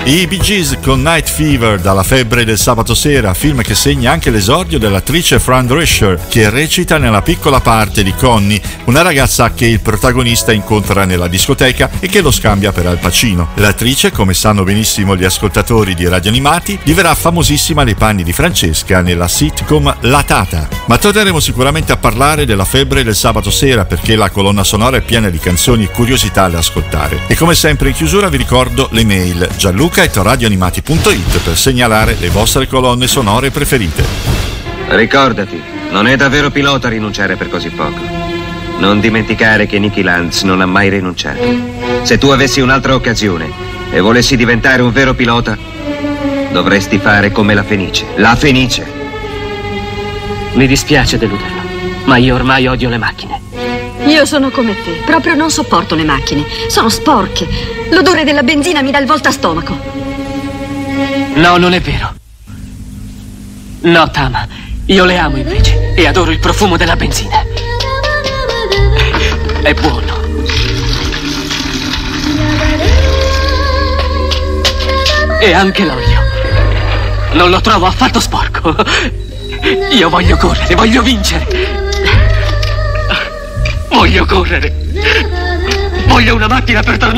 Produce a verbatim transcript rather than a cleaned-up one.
I Bee Gees con Night Fever, dalla febbre del sabato sera, film che segna anche l'esordio dell'attrice Fran Drescher, che recita nella piccola parte di Connie, una ragazza che il protagonista incontra nella discoteca e che lo scambia per Al Pacino. L'attrice, come sanno benissimo gli ascoltatori di Radio Animati, diverrà famosissima nei panni di Francesca nella sitcom La Tata. Ma torneremo sicuramente a parlare della febbre del sabato sera, perché la colonna sonora è piena di canzoni e curiosità da ascoltare. E come sempre in chiusura vi ricordo le mail gianluca at radioanimati punto it per segnalare le vostre colonne sonore preferite. Ricordati, non è davvero pilota rinunciare per così poco. Non dimenticare che Nicky Lance non ha mai rinunciato. Se tu avessi un'altra occasione e volessi diventare un vero pilota, dovresti fare come la Fenice. La Fenice! Mi dispiace deluderlo, ma io ormai odio le macchine. Io sono come te, proprio non sopporto le macchine. Sono sporche. L'odore della benzina mi dà il voltastomaco. No, non è vero. No, Tama, io le amo invece e adoro il profumo della benzina. È buono. E anche l'olio. Non lo trovo affatto sporco. Io voglio correre, voglio vincere. Voglio correre. Voglio una macchina per tornare.